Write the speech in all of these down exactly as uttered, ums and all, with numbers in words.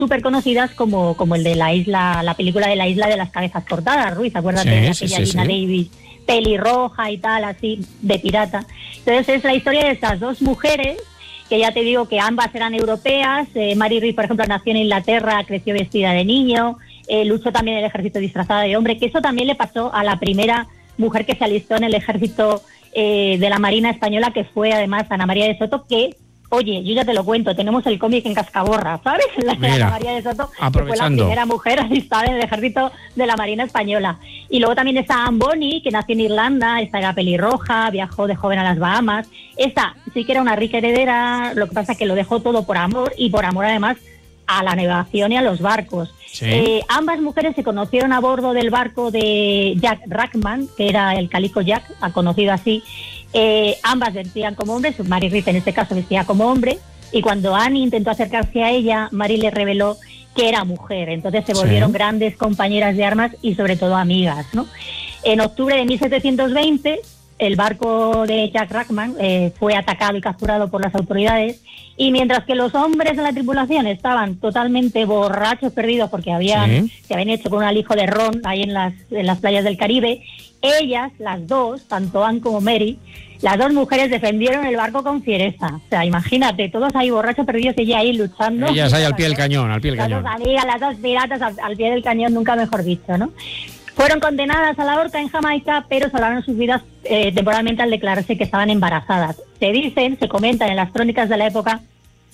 súper conocidas como, como el de la isla, la película de la isla de las cabezas cortadas, Ruiz, acuérdate Sí, de aquella sí, sí, Gina sí. Davis, pelirroja y tal, así, de pirata. Entonces es la historia de estas dos mujeres, que ya te digo que ambas eran europeas. eh, Mary Read, por ejemplo, nació en Inglaterra, creció vestida de niño, eh, luchó también en el ejército disfrazada de hombre, que eso también le pasó a la primera mujer que se alistó en el ejército eh, de la Marina Española, que fue además Ana María de Soto, que, oye, yo ya te lo cuento, tenemos el cómic en Cascaborra, ¿sabes? La de Ana María de Soto, que fue la aprovechando. primera mujer alistada en el ejército de la Marina Española. Y luego también está Anne Bonny, que nació en Irlanda, esta era pelirroja, viajó de joven a las Bahamas. Esta sí que era una rica heredera, lo que pasa es que lo dejó todo por amor, y por amor además a la navegación y a los barcos. Sí. Eh, ambas mujeres se conocieron a bordo del barco de Jack Rackman, que era el Calico Jack, conocido así. Eh, ambas vestían como hombres, Mary Read en este caso vestía como hombre, y cuando Annie intentó acercarse a ella, Mary le reveló que era mujer. Entonces se volvieron Sí. grandes compañeras de armas y sobre todo amigas, ¿no? En octubre de mil setecientos veinte, el barco de Jack Rackman eh, fue atacado y capturado por las autoridades, y mientras que los hombres de la tripulación estaban totalmente borrachos, perdidos, porque habían, Sí. se habían hecho con un alijo de ron ahí en las, en las playas del Caribe, ellas, las dos, tanto Anne como Mary, las dos mujeres defendieron el barco con fiereza. O sea, imagínate, todos ahí borrachos, perdidos, y ella ahí luchando. Ellas ahí al pie del cañón, al pie del Las cañón. dos amigas, las dos piratas al, al pie del cañón, nunca mejor dicho, ¿no? Fueron condenadas a la horca en Jamaica, pero salvaron sus vidas eh, temporalmente al declararse que estaban embarazadas. Se dicen, se comentan en las crónicas de la época,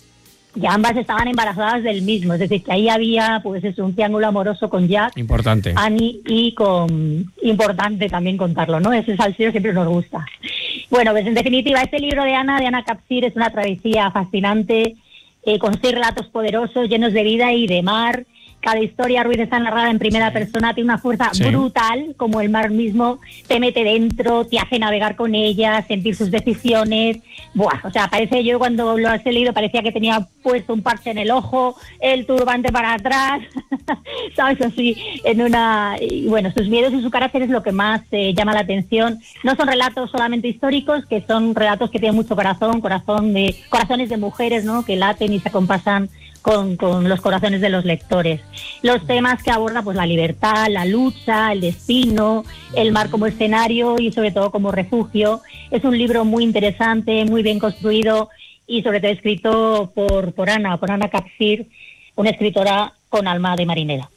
que ambas estaban embarazadas del mismo, es decir, que ahí había pues eso, un triángulo amoroso con Jack, Importante. Annie, y con, importante también contarlo, ¿no? Ese salseo siempre nos gusta. Bueno, pues en definitiva, este libro de Ana, de Ana Capsir, es una travesía fascinante, eh, con seis relatos poderosos, llenos de vida y de mar. Cada historia, Ruiz, está narrada en primera persona, tiene una fuerza Sí. brutal, como el mar mismo, te mete dentro, te hace navegar con ella, sentir sus decisiones. Buah, o sea, parece, yo cuando lo has leído parecía que tenía puesto un parche en el ojo, el turbante para atrás, ¿sabes? Así, en una... Y bueno, sus miedos y su carácter es lo que más eh, llama la atención. No son relatos solamente históricos, que son relatos que tienen mucho corazón, corazón de corazones de mujeres, ¿no?, que laten y se acompasan Con, con los corazones de los lectores. Los temas que aborda, pues la libertad, la lucha, el destino, el mar como escenario y sobre todo como refugio. Es un libro muy interesante, muy bien construido y sobre todo escrito por, por Ana, por Ana Capsir, una escritora con alma de marinera.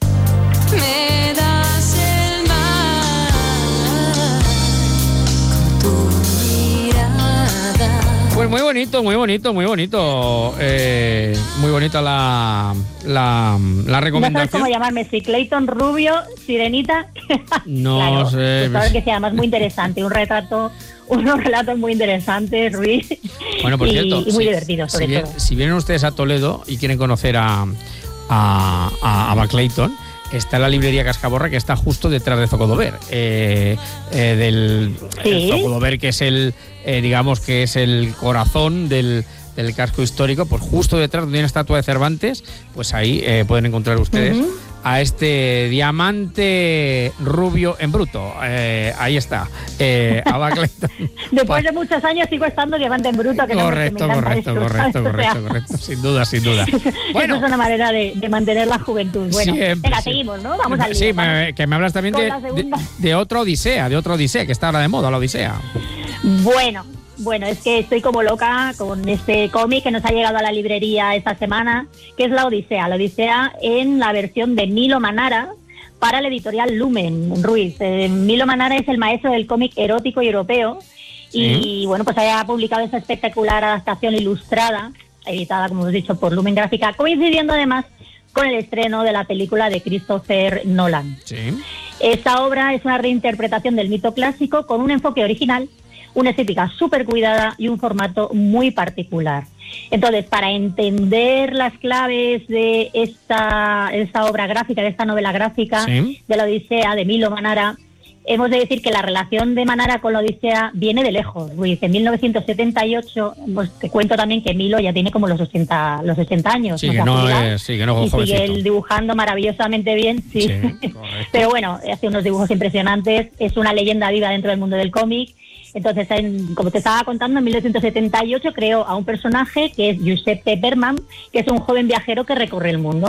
Me das el mar con tu mirada. Pues muy bonito, muy bonito, muy bonito. Eh, muy bonita la, la, la No sabes recomendación. cómo llamarme, si Clayton Rubio, Sirenita. No Claro, sé. pues sabes que se llama, es muy interesante, un retrato, unos relatos muy interesantes, Ruiz. Bueno, por y, cierto, y muy si, divertidos, sobre si, bien- todo. si vienen ustedes a Toledo y quieren conocer a, a, a, a Baclayton, está la librería Cascaborra, que está justo detrás de Zocodover. Eh, eh, del Sí. el Zocodover, que es el, eh, digamos que es el corazón del, del casco histórico, pues justo detrás donde hay una estatua de Cervantes, pues ahí eh, pueden encontrar ustedes Ujú. a este diamante rubio en bruto. Eh, ahí está, eh, a Baclayton. Después de muchos años sigo estando diamante en bruto, que no me- Correcto, me encanta correcto, esto, correcto, ¿sabes? O sea, correcto, correcto. Sin duda, sin duda. Bueno, eso es una manera de, de mantener la juventud. Bueno, siempre, venga, sí. seguimos, ¿no? Vamos al Sí, lío, me- vamos. que me hablas también Con de, la de, segunda. de otra Odisea, de otra Odisea, que está ahora de moda, la Odisea. Bueno, bueno, es que estoy como loca con este cómic que nos ha llegado a la librería esta semana, que es La Odisea. La Odisea en la versión de Milo Manara para la editorial Lumen, Ruiz. Eh, Milo Manara es el maestro del cómic erótico y europeo. Y bueno, pues haya publicado esta espectacular adaptación ilustrada, editada, como hemos dicho, por Lumen Gráfica, coincidiendo además con el estreno de la película de Christopher Nolan. Sí. Esta obra es una reinterpretación del mito clásico con un enfoque original, una estética súper cuidada y un formato muy particular. Entonces, para entender las claves de esta, esta obra gráfica, de esta novela gráfica, Sí. de la Odisea, de Milo Manara, hemos de decir que la relación de Manara con la Odisea viene de lejos. Ruiz, en mil novecientos setenta y ocho, pues te cuento también que Milo ya tiene como los ochenta, los ochenta años. Sí, se que ha no jubilado, es, sí, que no es y sigue jovencito. él dibujando maravillosamente bien, sí. Sí, correcto. Pero bueno, hace unos dibujos impresionantes, es una leyenda viva dentro del mundo del cómic. Entonces, en- como te estaba contando, en mil novecientos setenta y ocho creó a un personaje que es Giuseppe Berman, que es un joven viajero que recorre el mundo.